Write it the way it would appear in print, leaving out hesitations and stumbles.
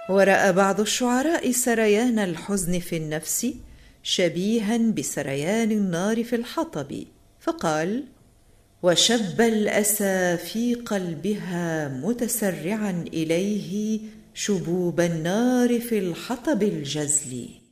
ورأى بعض الشعراء سريان الحزن في النفس شبيها بسريان النار في الحطب، فقال: وشب الأسى في قلبها متسرعا إليه شبوب النار في الحطب الجزل.